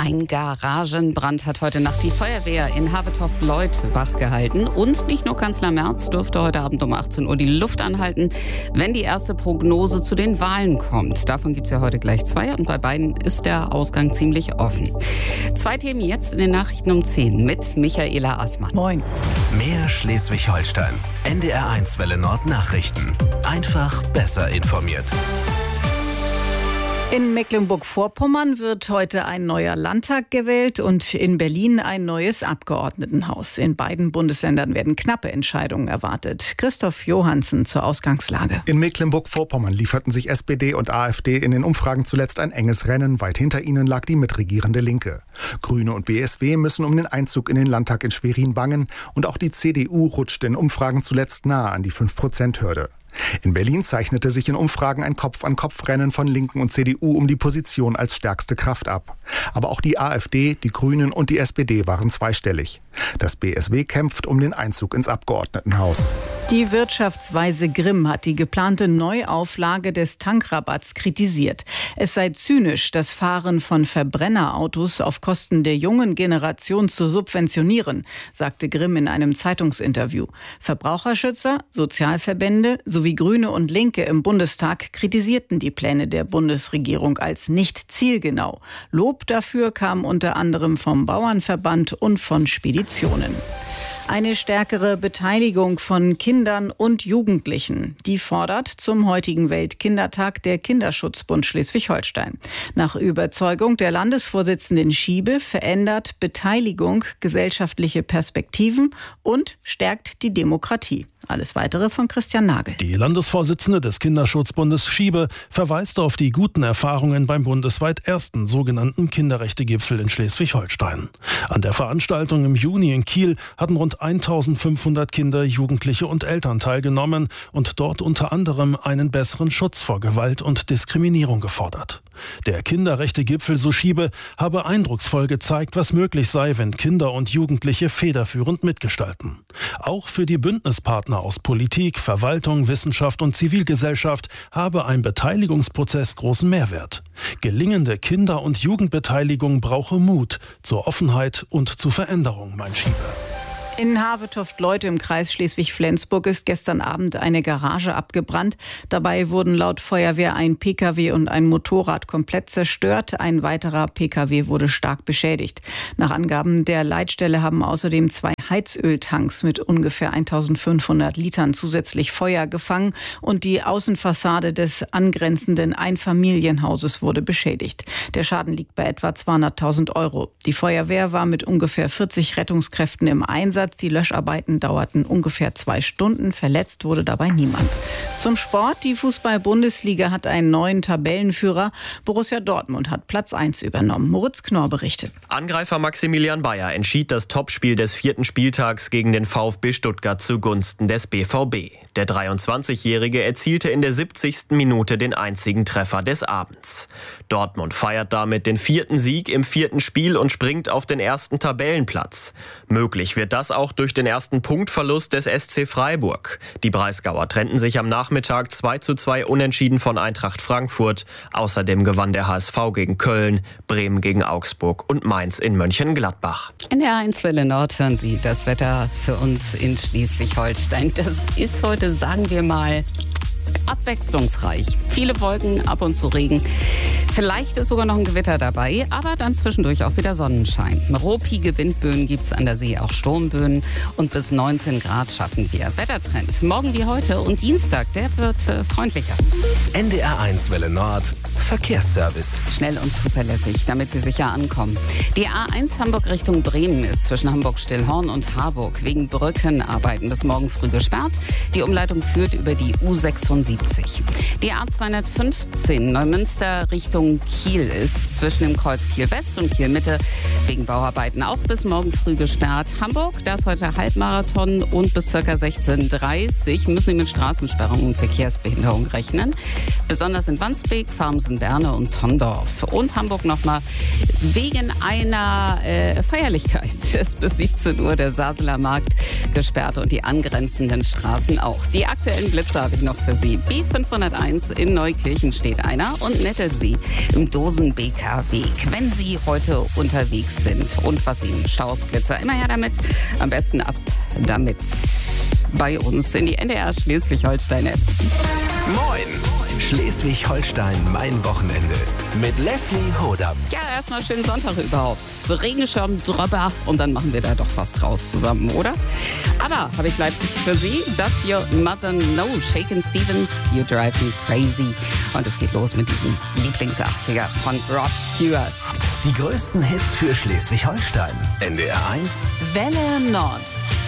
Ein Garagenbrand hat heute Nacht die Feuerwehr in Havethoft-Leuth wachgehalten. Und nicht nur Kanzler Merz durfte heute Abend um 18 Uhr die Luft anhalten, wenn die erste Prognose zu den Wahlen kommt. Davon gibt es ja heute gleich 2 und bei beiden ist der Ausgang ziemlich offen. 2 Themen jetzt in den Nachrichten um 10 mit Michaela Assmann. Moin. Mehr Schleswig-Holstein. NDR1 Welle Nord Nachrichten. Einfach besser informiert. In Mecklenburg-Vorpommern wird heute ein neuer Landtag gewählt und in Berlin ein neues Abgeordnetenhaus. In beiden Bundesländern werden knappe Entscheidungen erwartet. Christoph Johansen zur Ausgangslage. In Mecklenburg-Vorpommern lieferten sich SPD und AfD in den Umfragen zuletzt ein enges Rennen. Weit hinter ihnen lag die mitregierende Linke. Grüne und BSW müssen um den Einzug in den Landtag in Schwerin bangen. Und auch die CDU rutschte in Umfragen zuletzt nahe an die 5%-Hürde. In Berlin zeichnete sich in Umfragen ein Kopf-an-Kopf-Rennen von Linken und CDU um die Position als stärkste Kraft ab. Aber auch die AfD, die Grünen und die SPD waren zweistellig. Das BSW kämpft um den Einzug ins Abgeordnetenhaus. Die Wirtschaftsweise Grimm hat die geplante Neuauflage des Tankrabatts kritisiert. Es sei zynisch, das Fahren von Verbrennerautos auf Kosten der jungen Generation zu subventionieren, sagte Grimm in einem Zeitungsinterview. Verbraucherschützer, Sozialverbände sowie Grüne und Linke im Bundestag kritisierten die Pläne der Bundesregierung als nicht zielgenau. Lob dafür kam unter anderem vom Bauernverband und von Speditionen. Eine stärkere Beteiligung von Kindern und Jugendlichen. Die fordert zum heutigen Weltkindertag der Kinderschutzbund Schleswig-Holstein. Nach Überzeugung der Landesvorsitzenden Schiebe verändert Beteiligung gesellschaftliche Perspektiven und stärkt die Demokratie. Alles Weitere von Christian Nagel. Die Landesvorsitzende des Kinderschutzbundes Schiebe verweist auf die guten Erfahrungen beim bundesweit ersten sogenannten Kinderrechtegipfel in Schleswig-Holstein. An der Veranstaltung im Juni in Kiel hatten rund 1500 Kinder, Jugendliche und Eltern teilgenommen und dort unter anderem einen besseren Schutz vor Gewalt und Diskriminierung gefordert. Der Kinderrechtegipfel, so Schiebe, habe eindrucksvoll gezeigt, was möglich sei, wenn Kinder und Jugendliche federführend mitgestalten. Auch für die Bündnispartner aus Politik, Verwaltung, Wissenschaft und Zivilgesellschaft habe ein Beteiligungsprozess großen Mehrwert. Gelingende Kinder- und Jugendbeteiligung brauche Mut zur Offenheit und zu Veränderung, meint Schiebe. In Havethoft-Leuth im Kreis Schleswig-Flensburg ist gestern Abend eine Garage abgebrannt. Dabei wurden laut Feuerwehr ein Pkw und ein Motorrad komplett zerstört. Ein weiterer Pkw wurde stark beschädigt. Nach Angaben der Leitstelle haben außerdem 2 Heizöltanks mit ungefähr 1500 Litern zusätzlich Feuer gefangen und die Außenfassade des angrenzenden Einfamilienhauses wurde beschädigt. Der Schaden liegt bei etwa 200.000 €. Die Feuerwehr war mit ungefähr 40 Rettungskräften im Einsatz. Die Löscharbeiten dauerten ungefähr 2 Stunden. Verletzt wurde dabei niemand. Zum Sport. Die Fußball-Bundesliga hat einen neuen Tabellenführer. Borussia Dortmund hat Platz 1 übernommen. Moritz Knorr berichtet. Angreifer Maximilian Bayer entschied das Topspiel des 4. Spieltags gegen den VfB Stuttgart zugunsten des BVB. Der 23-Jährige erzielte in der 70. Minute den einzigen Treffer des Abends. Dortmund feiert damit den 4. Sieg im 4. Spiel und springt auf den ersten Tabellenplatz. Möglich wird das auch durch den ersten Punktverlust des SC Freiburg. Die Breisgauer trennten sich am Nachmittag 2:2 unentschieden von Eintracht Frankfurt. Außerdem gewann der HSV gegen Köln, Bremen gegen Augsburg und Mainz in Mönchengladbach. In der 1 Welle Nord hören Sie das Wetter für uns in Schleswig-Holstein. Das ist heute, sagen wir mal, abwechslungsreich. Viele Wolken, ab und zu Regen. Vielleicht ist sogar noch ein Gewitter dabei, aber dann zwischendurch auch wieder Sonnenschein. Ruppige Windböen gibt es an der See, auch Sturmböen. Und bis 19 Grad schaffen wir. Wettertrend morgen wie heute und Dienstag, der wird freundlicher. NDR1 Welle Nord Verkehrsservice. Schnell und zuverlässig, damit Sie sicher ankommen. Die A1 Hamburg Richtung Bremen ist zwischen Hamburg-Stillhorn und Harburg wegen Brückenarbeiten bis morgen früh gesperrt. Die Umleitung führt über die U76. Die A215 Neumünster Richtung Kiel ist zwischen dem Kreuz Kiel West und Kiel Mitte wegen Bauarbeiten auch bis morgen früh gesperrt. Hamburg, da ist heute Halbmarathon und bis ca. 16:30 müssen Sie mit Straßensperrungen und Verkehrsbehinderung rechnen. Besonders in Wandsbek, Farmsen, Berne und Tondorf. Und Hamburg nochmal wegen einer Feierlichkeit. ist bis 17 Uhr der Saseler Markt gesperrt und die angrenzenden Straßen auch. Die aktuellen Blitze habe ich noch für Sie. B501 in Neukirchen steht einer und Nettelsee im Dosen-BK-Weg. Wenn Sie heute unterwegs sind und was Ihnen Stausblitzer, immer her damit. Am besten ab damit bei uns in die NDR Schleswig-Holstein-App. Moin! Schleswig-Holstein, mein Wochenende. Mit Leslie Hodam. Ja, erstmal schönen Sonntag überhaupt. Regenschirm drüber und dann machen wir da doch fast raus zusammen, oder? Aber habe ich gleich für Sie, das hier Mother No, Shakin' Stevens, You Drive Me Crazy. Und es geht los mit diesem Lieblings-80er von Rod Stewart. Die größten Hits für Schleswig-Holstein. NDR 1. Welle Nord.